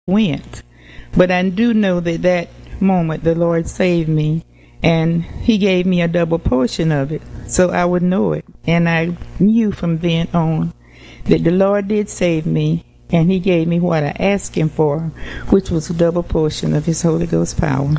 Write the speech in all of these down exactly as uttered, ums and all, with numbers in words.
went. But I do know that that moment the Lord saved me, and he gave me a double portion of it, so I would know it. And I knew from then on that the Lord did save me, and he gave me what I asked him for, which was a double portion of his Holy Ghost power.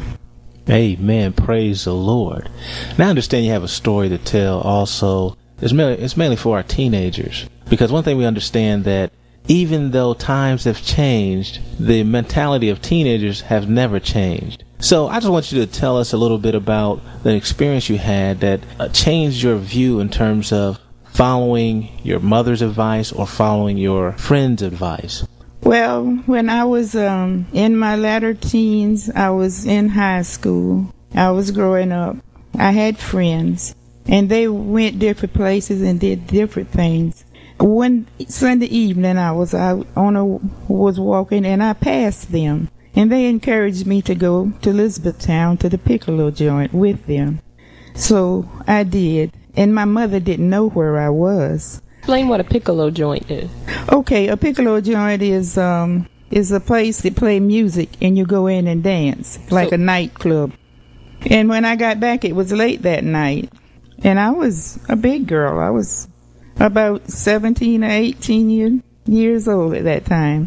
Amen. Praise the Lord. Now I understand you have a story to tell also. It's mainly, it's mainly for our teenagers, because one thing we understand that even though times have changed, the mentality of teenagers have never changed. So I just want you to tell us a little bit about the experience you had that uh, changed your view in terms of following your mother's advice or following your friend's advice. Well, when I was um, in my latter teens, I was in high school. I was growing up. I had friends, and they went different places and did different things. One Sunday evening, I was out on a was walking, and I passed them, and they encouraged me to go to Elizabethtown to the Piccolo joint with them. So I did, and my mother didn't know where I was. Explain what a piccolo joint is. Okay, a piccolo joint is um is a place that play music and you go in and dance like so, a nightclub. And when I got back, it was late that night, and I was a big girl. I was about seventeen or eighteen year, years old at that time.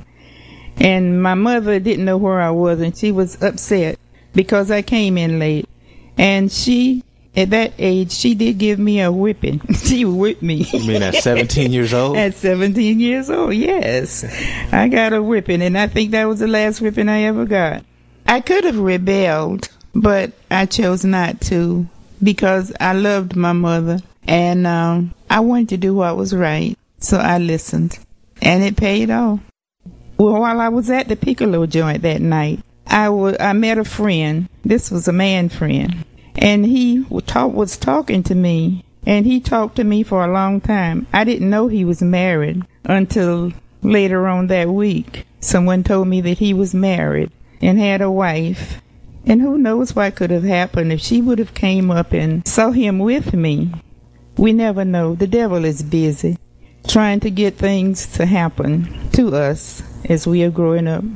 And my mother didn't know where I was, and she was upset because I came in late. And she, at that age, she did give me a whipping. She whipped me. You mean at seventeen years old? At seventeen years old, yes. I got a whipping, and I think that was the last whipping I ever got. I could have rebelled, but I chose not to because I loved my mother. And um, I wanted to do what was right, so I listened, and it paid off. Well, while I was at the Piccolo joint that night, I, w- I met a friend. This was a man friend, and he w- talk- was talking to me, and he talked to me for a long time. I didn't know he was married until later on that week. Someone told me that he was married and had a wife, and who knows what could have happened if she would have came up and saw him with me. We never know. The devil is busy trying to get things to happen to us as we are growing up.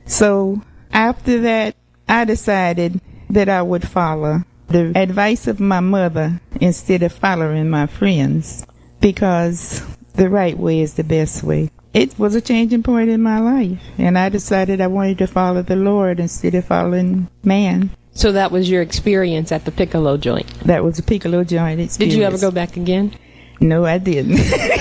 So after that, I decided that I would follow the advice of my mother instead of following my friends, because the right way is the best way. It was a changing point in my life, and I decided I wanted to follow the Lord instead of following man. So that was your experience at the Piccolo joint? That was a Piccolo joint experience. Did you ever go back again? No, I didn't.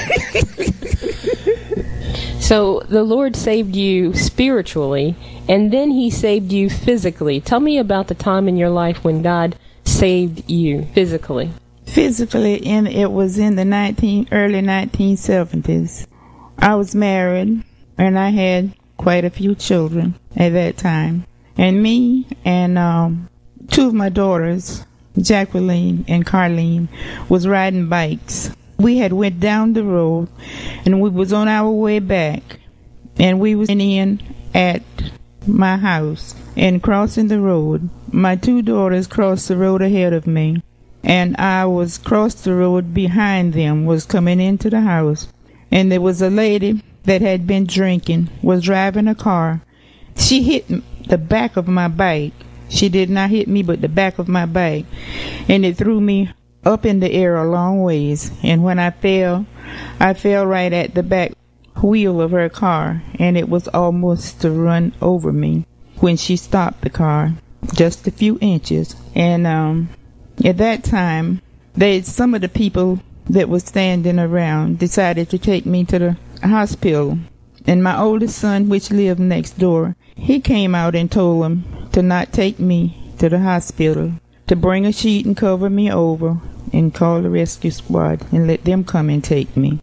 So the Lord saved you spiritually, and then he saved you physically. Tell me about the time in your life when God saved you physically. Physically, in, it was in the nineteen, early nineteen seventies. I was married, and I had quite a few children at that time. And me and um, two of my daughters, Jacqueline and Carlene, was riding bikes. We had went down the road, and we was on our way back, and we was in at my house and crossing the road. My two daughters crossed the road ahead of me, and I was crossed the road behind them, was coming into the house, and there was a lady that had been drinking, was driving a car. She hit the back of my bike. She did not hit me, but the back of my bike, and it threw me up in the air a long ways. And when I fell, I fell right at the back wheel of her car, and it was almost to run over me when she stopped the car, just a few inches. And um, at that time, they some of the people that was standing around decided to take me to the hospital. And my oldest son, which lived next door, he came out and told them to not take me to the hospital, to bring a sheet and cover me over and call the rescue squad and let them come and take me.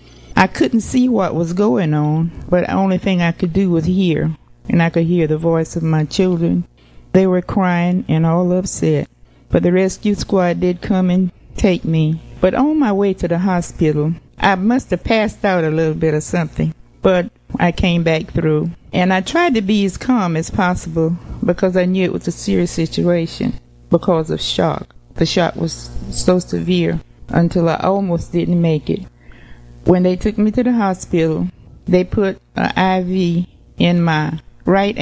I couldn't see what was going on, but the only thing I could do was hear, and I could hear the voice of my children. They were crying and all upset, but the rescue squad did come and take me. But on my way to the hospital, I must have passed out a little bit or something, but I came back through. And I tried to be as calm as possible because I knew it was a serious situation because of shock. The shock was so severe until I almost didn't make it. When they took me to the hospital, they put an I V in my right